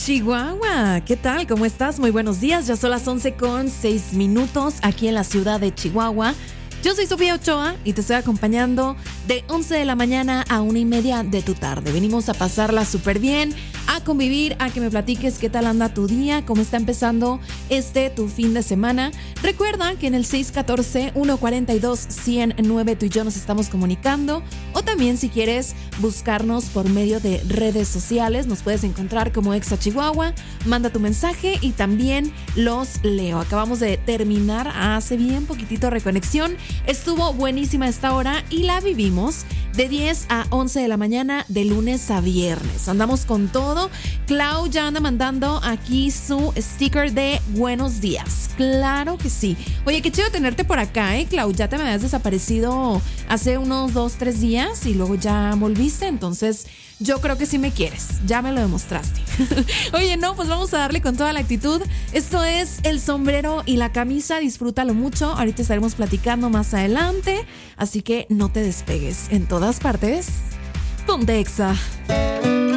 Chihuahua, ¿qué tal? ¿Cómo estás? Muy buenos días, ya son las 11:06 aquí en la ciudad de Chihuahua. Yo soy Sofía Ochoa y te estoy acompañando de 11 de la mañana a 1:30 de tu tarde. Venimos a pasarla súper bien, a convivir, a que me platiques qué tal anda tu día, cómo está empezando tu fin de semana. Recuerda que en el 614-142-109 tú y yo nos estamos comunicando, o también si quieres buscarnos por medio de redes sociales, nos puedes encontrar como Exa Chihuahua, manda tu mensaje y también los leo. Acabamos de terminar hace bien poquitito Reconexión. Estuvo buenísima esta hora y la vivimos de 10 a 11 de la mañana de lunes a viernes. Andamos con todo. Clau ya anda mandando aquí su sticker de buenos días. Claro que sí. Oye, qué chido tenerte por acá, Clau. Ya te me habías desaparecido hace unos 2-3 días y luego ya volviste. Entonces, yo creo que sí me quieres. Ya me lo demostraste. Oye, no, pues vamos a darle con toda la actitud. Esto es El Sombrero y la Camisa. Disfrútalo mucho. Ahorita estaremos platicando más adelante. Así que no te despegues. En todas partes, ponte Exa.